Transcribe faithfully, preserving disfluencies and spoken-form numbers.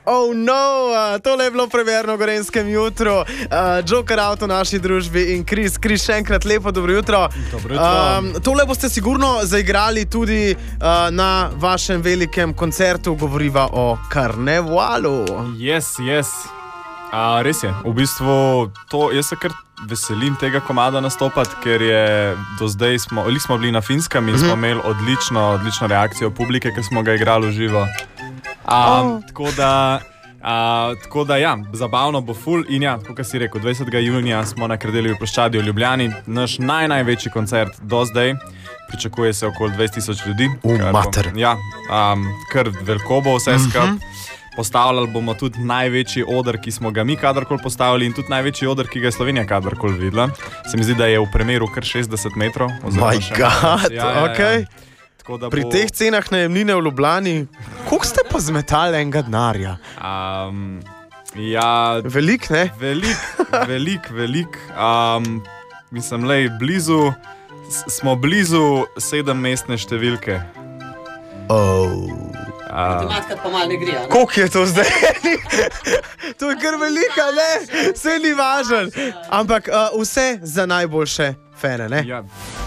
Oh no, uh, tole je bilo premierno v Gorenjskem jutru. Uh, Joker Out v naši družbi in Kris. Kris, še enkrat lepo dobro jutro. Dobro jutro. Um, tole boste sigurno zaigrali tudi uh, na vašem velikem koncertu, govoriva o Karnevalu. Yes, yes. A, res je. V bistvu to, jaz se kar veselim tega komada nastopati, ker je do zdaj smo, ali smo bili na Finskem in mm-hmm. smo imeli odlično, odlično reakcijo publike, ker smo ga igrali v živo. A, oh. Tako da, a, tako da ja, zabavno bo ful in ja, kot si rekel, dvajsetega junija smo na Kardeljevi ploščadi v Ljubljani, naš naj, največji koncert do zdaj. Pričakuje se okoli dvajset tisoč ljudi. V mater. Ja, um, kar veliko bo vse skup. Mm-hmm. Postavljali bomo tudi največji oder, ki smo ga mi kadarkoli postavili in tudi največji oder, ki ga je Slovenija kadarkoli videla. Se mi zdi, da je v premeru kar šestdeset metrov. My God, ja, ja, ok. Ja. Pri bo... teh cenah najemnine v Ljubljani, koliko ste pa zmetali enega denarja? Um, ja, velik, ne? Velik, velik, velik. Um, mislim, lej, blizu, smo blizu sedemmestne številke. Oh. Matematika pa malo ne gre. Koliko je to zdaj? To je kar velika, ne? Vse ni važno. Ampak uh, vse za najboljše fene, ne? Ja.